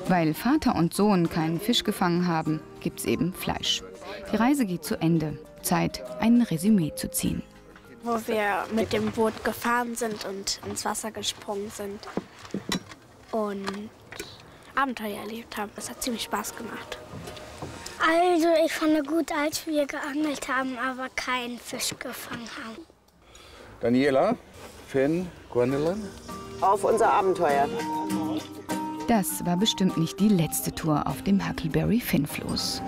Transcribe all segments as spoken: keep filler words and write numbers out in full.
Weil Vater und Sohn keinen Fisch gefangen haben, gibt's eben Fleisch. Die Reise geht zu Ende. Zeit, ein Resümee zu ziehen. Wo wir mit dem Boot gefahren sind und ins Wasser gesprungen sind und Abenteuer erlebt haben. Das hat ziemlich Spaß gemacht. Also ich fand gut, als wir geangelt haben, aber keinen Fisch gefangen haben. Daniela, Finn, Gwendolyn. Auf unser Abenteuer. Das war bestimmt nicht die letzte Tour auf dem Huckleberry Finn-Floß.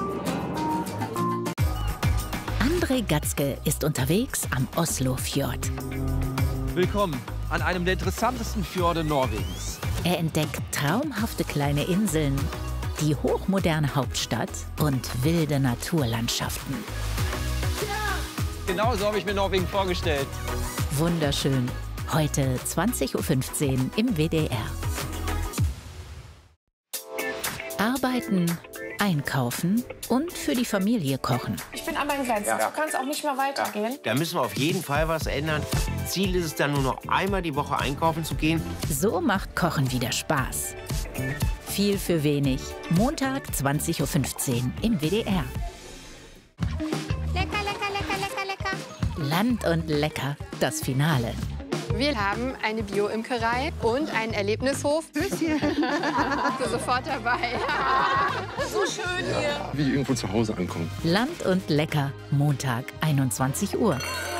André Gatzke ist unterwegs am Oslofjord. Willkommen an einem der interessantesten Fjorde Norwegens. Er entdeckt traumhafte kleine Inseln, die hochmoderne Hauptstadt und wilde Naturlandschaften. Genau so habe ich mir Norwegen vorgestellt. Wunderschön. Heute zwanzig Uhr fünfzehn im W D R. Arbeiten, einkaufen und für die Familie kochen. Ich bin an deinen Grenzen. Ja. Du kannst auch nicht mehr weitergehen. Ja. Da müssen wir auf jeden Fall was ändern. Ziel ist es dann nur noch einmal die Woche einkaufen zu gehen. So macht Kochen wieder Spaß. Viel für wenig. Montag zwanzig Uhr fünfzehn im W D R. Lecker, lecker, lecker, lecker, lecker. Land und lecker, das Finale. Wir haben eine Bio-Imkerei und einen Erlebnishof. Höschen. Du sofort dabei. So schön hier. Wie irgendwo zu Hause ankommen. Land und lecker, Montag einundzwanzig Uhr.